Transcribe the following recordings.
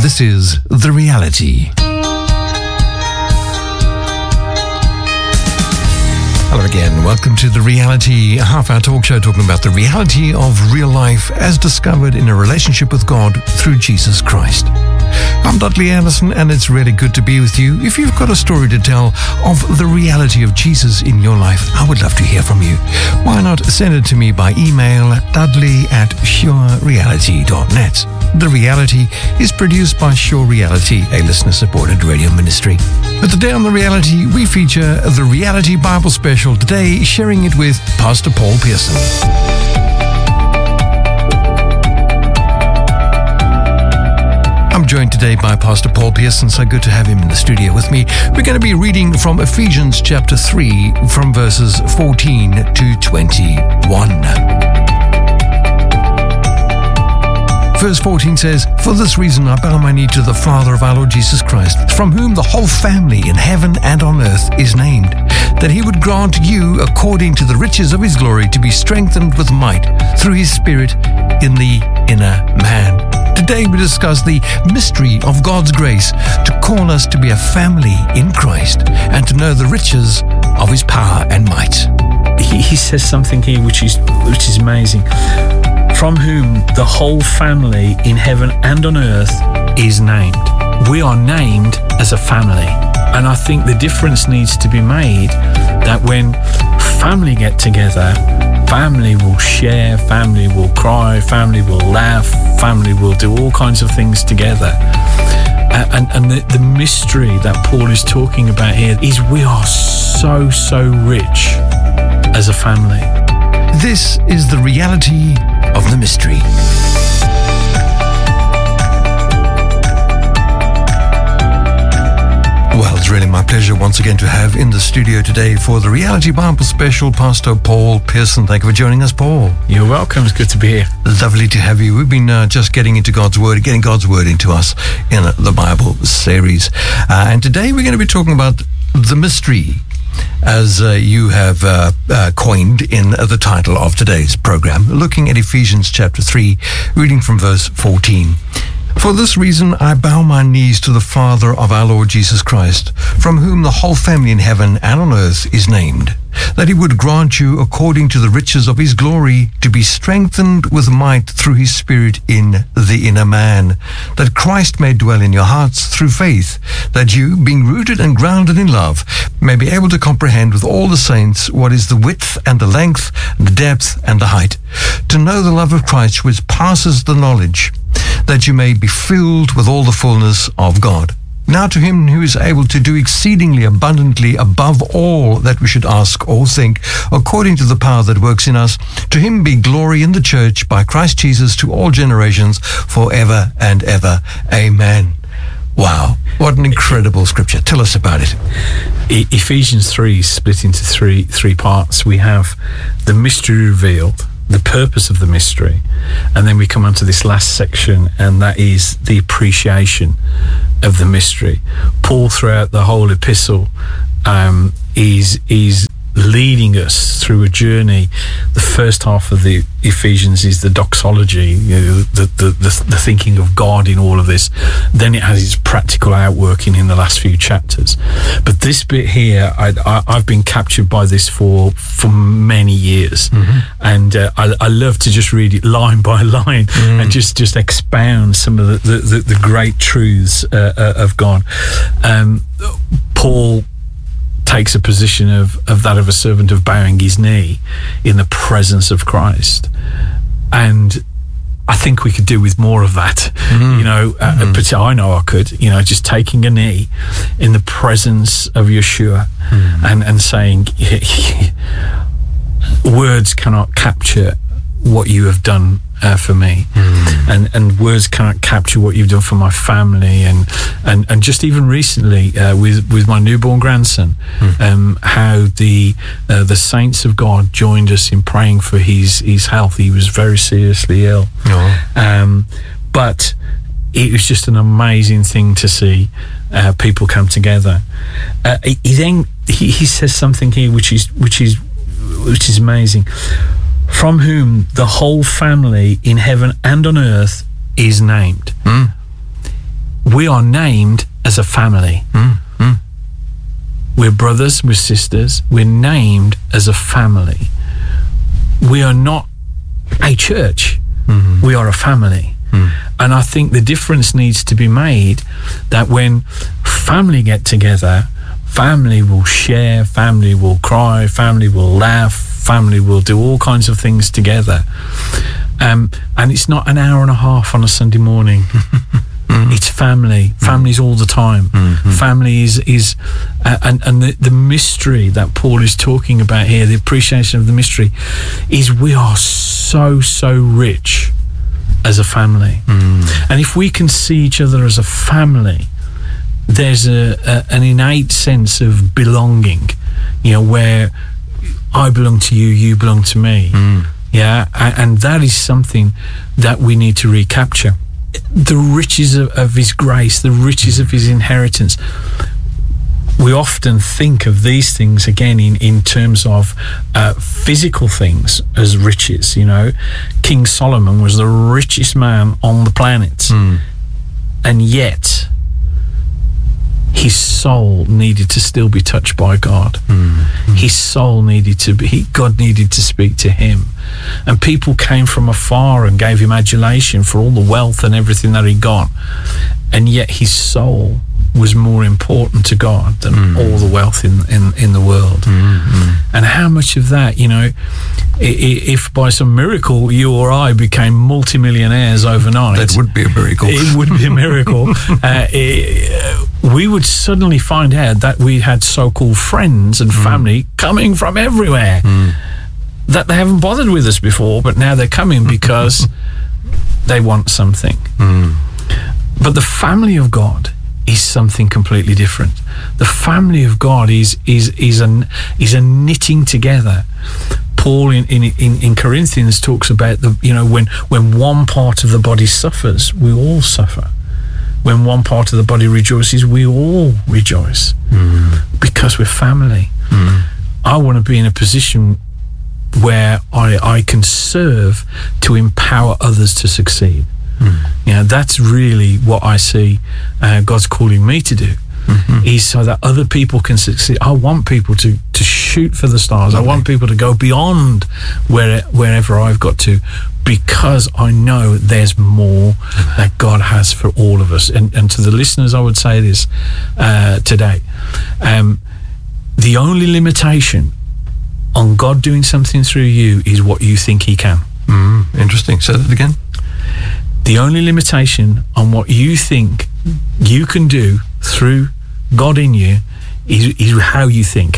This is The Reality. Hello again. Welcome to The Reality, a half-hour talk show talking about the reality of real life as discovered in a relationship with God through Jesus Christ. I'm Dudley Anderson, and it's really good to be with you. If you've got a story to tell of the reality of Jesus in your life, I would love to hear from you. Why not send it to me by email at dudley@surereality.net. The Reality is produced by Sure Reality, a listener-supported radio ministry. But today on The Reality, we feature the Reality Bible Special, today sharing it with Pastor Paul Pearson. I'm joined today by Pastor Paul Pearson. So good to have him in the studio with me. We're going to be reading from Ephesians chapter 3, from verses 14 to 21. Verse 14 says, "For this reason I bow my knee to the Father of our Lord Jesus Christ, from whom the whole family in heaven and on earth is named, that he would grant you, according to the riches of his glory, to be strengthened with might through his Spirit in the inner man." Today we discuss the mystery of God's grace to call us to be a family in Christ and to know the riches of his power and might. He says something here which is amazing. From whom the whole family in heaven and on earth is named. We are named as a family. And I think the difference needs to be made that when family get together, family will share, family will cry, family will laugh, family will do all kinds of things together. And the mystery that Paul is talking about here is we are so rich as a family. This is the reality of the mystery. Well, it's really my pleasure once again to have in the studio today for the Reality Bible Special, Pastor Paul Pearson. Thank you for joining us, Paul. You're welcome. It's good to be here. Lovely to have you. We've been just getting into God's Word, getting God's Word into us in the Bible series. And today we're going to be talking about the mystery, as you have coined in the title of today's program, looking at Ephesians chapter 3, reading from verse 14. "For this reason I bow my knees to the Father of our Lord Jesus Christ, from whom the whole family in heaven and on earth is named, that he would grant you, according to the riches of his glory, to be strengthened with might through his Spirit in the inner man, that Christ may dwell in your hearts through faith, that you, being rooted and grounded in love, may be able to comprehend with all the saints what is the width and the length, and the depth and the height, to know the love of Christ which passes the knowledge, that you may be filled with all the fullness of God. Now to him who is able to do exceedingly abundantly above all that we should ask or think, according to the power that works in us, to him be glory in the church by Christ Jesus to all generations, forever and ever. Amen." Wow, what an incredible scripture. Tell us about it. Ephesians 3 is split into three parts. We have the mystery revealed, the purpose of the mystery, and then we come on to this last section, and that is the appreciation of the mystery. Paul, throughout the whole epistle, is leading us through a journey. The first half of the Ephesians is the doxology, the thinking of God in all of this. Then it has its practical outworking in the last few chapters. But this bit here, I've been captured by this for many years, and I love to just read it line by line and just expound some of the great truths of God. Paul takes a position of that of a servant, of bowing his knee in the presence of Christ, and I think we could do with more of that. But I know I could. Just taking a knee in the presence of Yeshua and saying, words cannot capture what you have done for me, and words cannot capture what you've done for my family, and just even recently with my newborn grandson, how the saints of God joined us in praying for his health. He was very seriously ill, but it was just an amazing thing to see people come together. He says something here which is amazing. From whom the whole family in heaven and on earth is named. we are named as a family. We're brothers, we're sisters, we're named as a family. We are not a church, we are a family. And I think the difference needs to be made that when family get together, family will share, family will cry, family will laugh, family will do all kinds of things together. And it's not an hour and a half on a Sunday morning. It's family. Family's all the time. Family is and the mystery that Paul is talking about here, the appreciation of the mystery, is we are so rich as a family. And if we can see each other as a family, there's an innate sense of belonging, where I belong to you, you belong to me. Yeah, and that is something that we need to recapture. The riches of his grace, the riches of his inheritance. We often think of these things again in terms of physical things as riches. King Solomon was the richest man on the planet, and yet his soul needed to still be touched by God. His soul needed to be, God needed to speak to him. And people came from afar and gave him adulation for all the wealth and everything that he got. And yet his soul was more important to God than all the wealth in the world. And how much of that, if by some miracle you or I became multimillionaires overnight, that would be a miracle. It would be a miracle. We would suddenly find out that we had so-called friends and family coming from everywhere, that they haven't bothered with us before, but now they're coming because they want something. But the family of God is something completely different. The family of God is a knitting together. Paul in Corinthians talks about when one part of the body suffers, we all suffer. When one part of the body rejoices, we all rejoice, because we're family. I want to be in a position where I can serve to empower others to succeed. That's really what I see God's calling me to do, is so that other people can succeed. I want people to shoot for the stars. I want people to go beyond wherever I've got to, because I know there's more that God has for all of us. And to the listeners, I would say this today. The only limitation on God doing something through you is what you think he can. Interesting. Say that again. The only limitation on what you think you can do through God in you is how you think.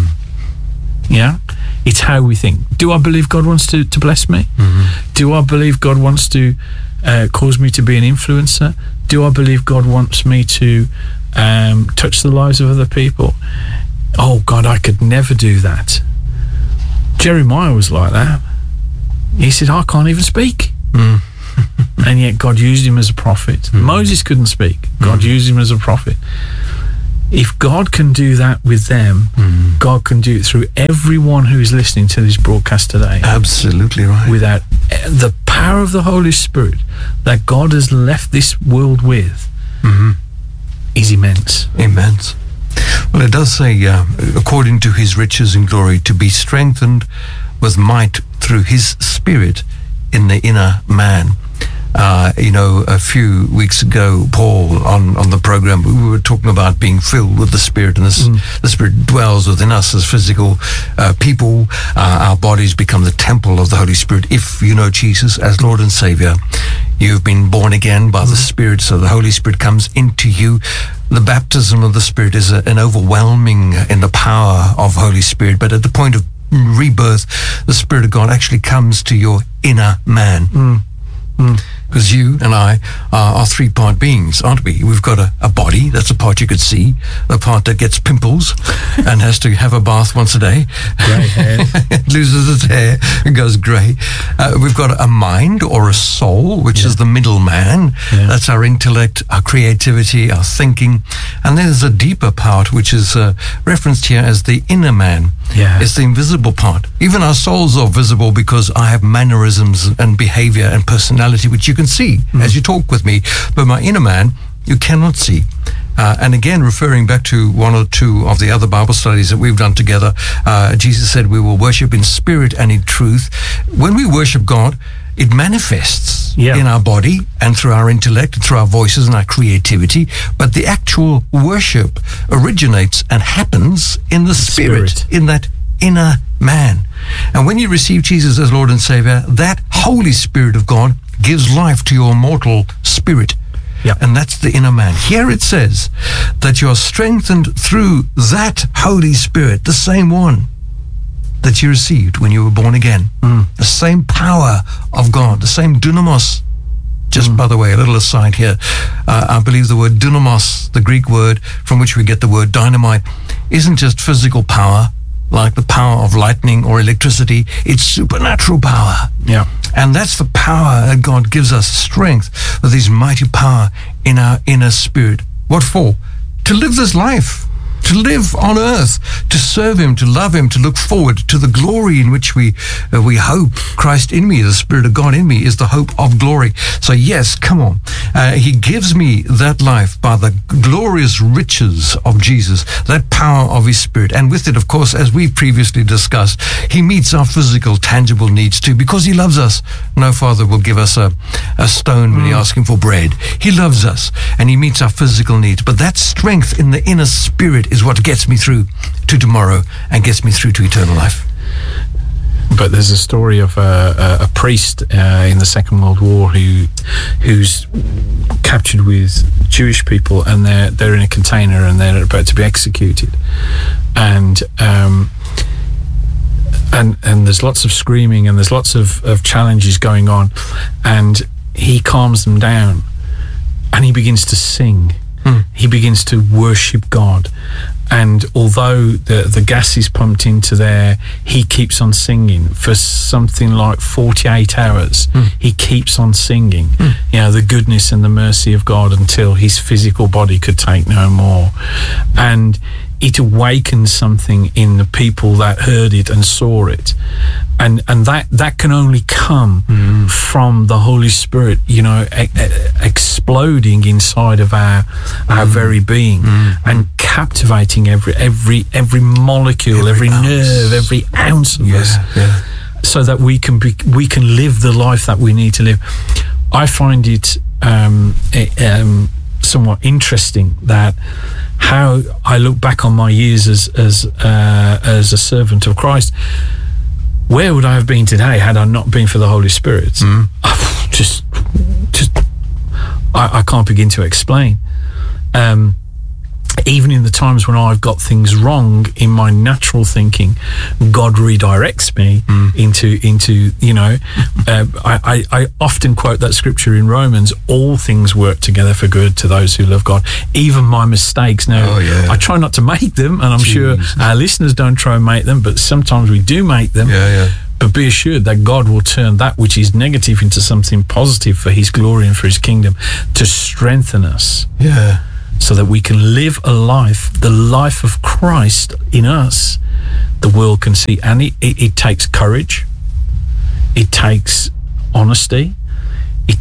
Yeah? It's how we think. Do I believe God wants to bless me? Do I believe God wants to cause me to be an influencer? Do I believe God wants me to touch the lives of other people? Oh God, I could never do that. Jeremiah was like that. He said, I can't even speak. And yet God used him as a prophet. Moses couldn't speak. God used him as a prophet. If God can do that with them, God can do it through everyone who is listening to this broadcast today. Absolutely right. Without the power of the Holy Spirit that God has left this world with, is immense. Immense. Well, it does say, according to his riches and glory, to be strengthened with might through his Spirit in the inner man. A few weeks ago, Paul, on the program, we were talking about being filled with the Spirit, and the Spirit dwells within us as physical people. Our bodies become the temple of the Holy Spirit. If you know Jesus as Lord and Savior, you've been born again by the Spirit, so the Holy Spirit comes into you. The baptism of the Spirit is an overwhelming in the power of Holy Spirit, but at the point of rebirth, the Spirit of God actually comes to your inner man. Because you and I are three-part beings, aren't we? We've got a body, that's the part you could see, the part that gets pimples and has to have a bath once a day. Grey hair. It loses its hair and goes grey. We've got a mind or a soul, which is the middle man. That's our intellect, our creativity, our thinking. And then there's a deeper part, which is referenced here as the inner man. It's the invisible part. Even our souls are visible because I have mannerisms and behavior and personality, which you can see as you talk with me. But my inner man you cannot see. And again, referring back to one or two of the other Bible studies that we've done together, Jesus said we will worship in spirit and in truth. When we worship God, it manifests in our body and through our intellect, and through our voices and our creativity. But the actual worship originates and happens in the spirit, in that inner man. And when you receive Jesus as Lord and Savior, that Holy Spirit of God gives life to your mortal spirit. Yeah. And that's the inner man. Here it says that you're strengthened through that Holy Spirit, the same one that you received when you were born again. The same power of God, the same dunamis. Just by the way, a little aside here, I believe the word dunamis, the Greek word from which we get the word dynamite, isn't just physical power, like the power of lightning or electricity. It's supernatural power. Yeah. And that's the power that God gives us, strength with his mighty power in our inner spirit. What for? To live this life, to live on earth, to serve him, to love him, to look forward to the glory in which we hope. Christ in me, the Spirit of God in me, is the hope of glory. So yes, come on. He gives me that life by the glorious riches of Jesus, that power of his Spirit. And with it, of course, as we previously discussed, he meets our physical, tangible needs too, because he loves us. No father will give us a stone when you ask him for bread. He loves us, and he meets our physical needs. But that strength in the inner spirit is what gets me through to tomorrow and gets me through to eternal life. But there's a story of a priest in the Second World War who's captured with Jewish people, and they're in a container and they're about to be executed, and there's lots of screaming and there's lots of challenges going on, and he calms them down and he begins to sing. He begins to worship God, and although the gas is pumped into there, he keeps on singing for something like 48 hours. He keeps on singing, the goodness and the mercy of God, until his physical body could take no more. And it awakened something in the people that heard it and saw it, and that can only come from the Holy Spirit, exploding inside of our very being and captivating every molecule, every nerve, every ounce of us, so that we can live the life that we need to live. I find it somewhat interesting that how I look back on my years as a servant of Christ. Where would I have been today had I not been for the Holy Spirit? I can't begin to explain. Even in the times when I've got things wrong in my natural thinking, God redirects me into I often quote that scripture in Romans: all things work together for good to those who love God. Even my mistakes. Now, I try not to make them, and I'm sure our listeners don't try and make them, but sometimes we do make them. But be assured that God will turn that which is negative into something positive for his glory and for his kingdom, to strengthen us. So that we can live a life, the life of Christ in us, the world can see. And it takes courage. It takes honesty.